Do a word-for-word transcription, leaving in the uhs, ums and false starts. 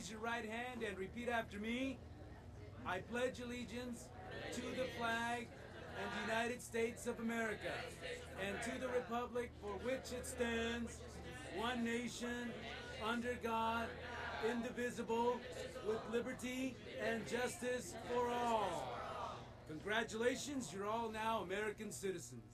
raise your right hand and repeat after me. I pledge allegiance to the flag and the United States of America and to the republic for which it stands, one nation, under God, indivisible, with liberty and justice for all. Congratulations, you're all now American citizens.